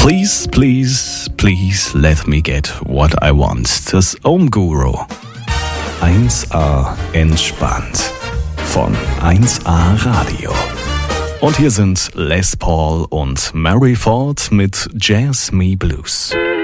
Please, please, please let me get what I want. Das Om Guru. 1A entspannt. Von 1A Radio. Und hier sind Les Paul und Mary Ford mit Jazz Me Blues.